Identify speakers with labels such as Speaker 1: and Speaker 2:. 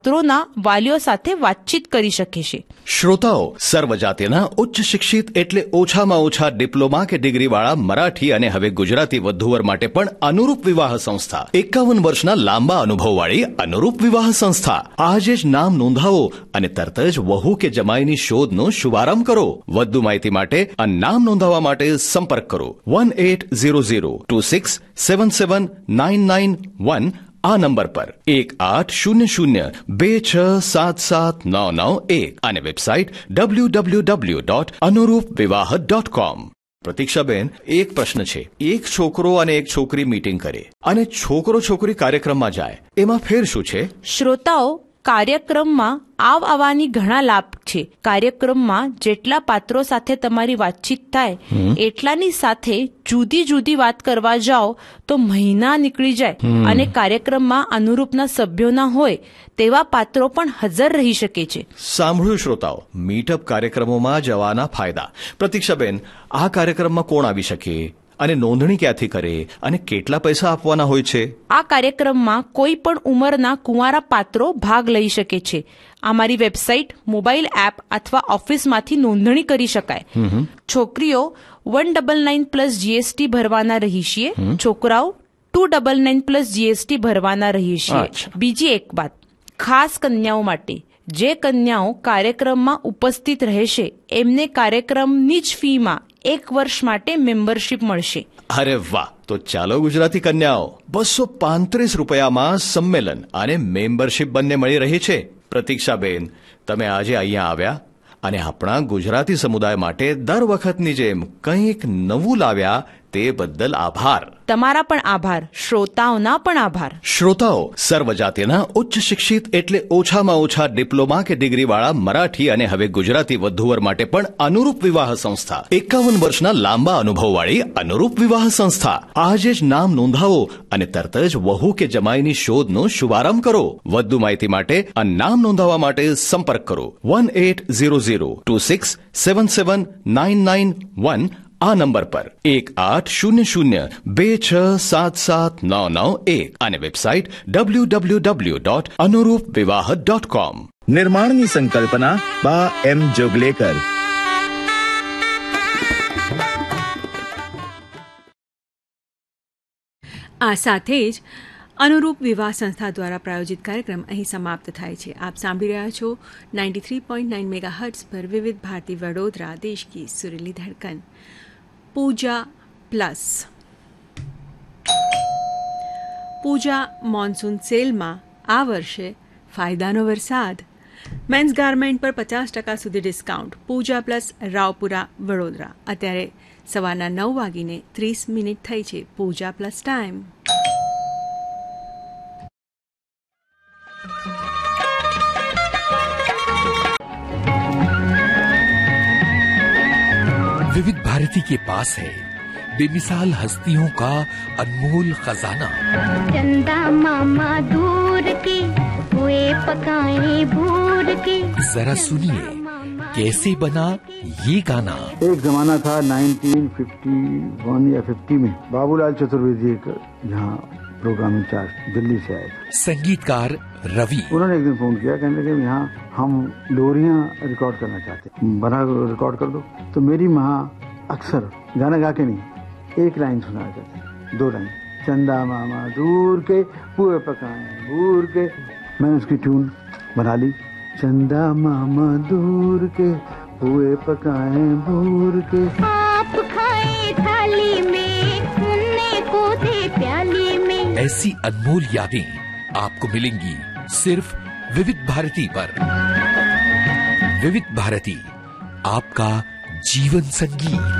Speaker 1: પાત્રોના વાલીઓ સાથે વાતચીત કરી શકે છે.
Speaker 2: શ્રોતાઓ, સર્વજાતિના ઉચ્ચ શિક્ષિત એટલે ઓછામાં ઓછા ડિપ્લોમા કે ડિગ્રીવાળા મરાઠી અને હવે ગુજરાતી વધુવર માટે પણ અનુરૂપ વિવાહ સંસ્થા, 51 વર્ષના લાંબા અનુભવવાળી અનુરૂપ વિવાહ સંસ્થા. આજે જ નામ નોંધાવો અને તરત જ વહુ કે જમાઈની શોધનો શુભારંભ કરો. વધુ માહિતી માટે અને નામ નોંધાવવા માટે સંપર્ક કરો 180026779991 આ નંબર પર 180026779991 અને વેબસાઇટ www.anurupvivaha.com. પ્રતીક્ષાબેન, એક પ્રશ્ન છે. એક છોકરો અને એક છોકરી મીટિંગ કરે અને છોકરો છોકરી કાર્યક્રમમાં જાય, એમાં ફેર શું છે?
Speaker 1: શ્રોતાઓ, કાર્યક્રમમાં આવવાની ઘણા લાભ છે. કાર્યક્રમમાં જેટલા પાત્રો સાથે તમારી વાતચીત થાય એટલાની સાથે જુદી જુદી વાત કરવા જાઓ તો મહિના નીકળી જાય અને કાર્યક્રમમાં અનુરૂપના સભ્યો ના હોય તેવા પાત્રો પણ હાજર રહી શકે છે.
Speaker 2: સાંભળ્યું શ્રોતાઓ, મીટઅપ કાર્યક્રમોમાં જવાના ફાયદા. પ્રતીક્ષાબેન, આ કાર્યક્રમમાં કોણ આવી શકે અને નોંધણી ક્યાંથી કરે અને કેટલા પૈસા આપવાના હોય છે?
Speaker 1: આ કાર્યક્રમમાં કોઈ પણ ઉંમરના કુંવારા પાત્રો ભાગ લઈ શકે છે. અમારી વેબસાઇટ, મોબાઈલ એપ અથવા ઓફિસમાંથી નોંધણી કરી શકાય. છોકરીઓ 199+ GST ભરવાના રહી છીએ, છોકરાઓ 299+ GST ભરવાના રહી છીએ. બીજી એક વાત, ખાસ કન્યાઓ માટે, જે કન્યાઓ કાર્યક્રમમાં ઉપસ્થિત રહેશે એમને કાર્યક્રમની જ ફીમાં 1 વર્ષ માટે મેમ્બરશીપ મળશે.
Speaker 2: અરે વાહ! તો ચાલો ગુજરાતી કન્યાઓ, 235 રૂપિયામાં સંમેલન અને મેમ્બરશીપ બંને મળી રહી છે. પ્રતીક્ષાબેન, તમે આજે અહીંયા આવ્યા અને આપણા ગુજરાતી સમુદાય માટે દર વખતની જેમ કંઈક નવું લાવ્યા તે બદલ આભાર.
Speaker 1: તમારા પણ આભાર. શ્રોતાઓના પણ આભાર.
Speaker 2: શ્રોતાઓ, સર્વજાતિના ઉચ્ચ શિક્ષિત એટલે ઓછામાં ઓછા ડિપ્લોમા કે ડિગ્રીવાળા મરાઠી અને હવે ગુજરાતી વધુવર માટે પણ અનુરૂપ વિવાહ સંસ્થા, 51 વર્ષના લાંબા અનુભવવાળી અનુરૂપ વિવાહ સંસ્થા. આજે જ નામ નોંધાવો અને તરત જ વહુ કે જમાઈની શોધનો શુભારંભ કરો. વધુ માહિતી માટે અને નામ નોંધાવવા માટે સંપર્ક કરો 180026779991 આ નંબર પર 180026779991 અને વેબસાઇટ www.anurupvivaha.com.
Speaker 3: નિર્માણની સંકલ્પના બા એમ જોગલેકર.
Speaker 4: આ સાથે જ અનુરૂપ વિવાહ સંસ્થા દ્વારા પ્રાયોજિત કાર્યક્રમ અહીં સમાપ્ત થાય છે. આપ સાંભળી રહ્યા છો 93.9 મેગાહર્ટ્ઝ પર વિવિધ ભારતી વડોદરા, દેશ કી સુરીલી ધડકન. પૂજા પ્લસ. પૂજા મોન્સૂન સેલમાં આ વર્ષે ફાયદાનો વરસાદ. મેન્સ ગાર્મેન્ટ પર 50% સુધી ડિસ્કાઉન્ટ. પૂજા પ્લસ, રાવપુરા, વડોદરા. અત્યારે સવારના 9:30 થઈ છે. પૂજા પ્લસ ટાઈમ.
Speaker 5: विविध भारती के पास है बेमिसाल हस्तियों का अनमोल खजाना.
Speaker 6: चंदा मामा दूर के हुए पकाए भूर के.
Speaker 5: जरा सुनिए कैसे बना ये गाना.
Speaker 7: एक जमाना था 1951 या 50 में बाबूलाल चतुर्वेदी यहाँ प्रोग्राम इंचार्ज दिल्ली से आए.
Speaker 5: संगीतकार रवि.
Speaker 7: उन्होंने एक दिन फोन किया, कहने लगे यहाँ हम लोरियां रिकॉर्ड करना चाहते हैं, बना रिकॉर्ड कर दो. तो मेरी माँ अक्सर गाना गा के नहीं, एक लाइन सुनाया करती, 2 लाइन. चंदा मामा दूर के पुए पकाए भूर के. मैंने उसकी ट्यून बना ली. चंदा मामा दूर के पुए पकाए भूर के.
Speaker 6: आप खाए थाली में, उन्ने को दे प्याली में.
Speaker 5: ऐसी अनमोल यादें आपको मिलेंगी सिर्फ विविध भारती पर. विविध भारती, आपका जीवन संगीत.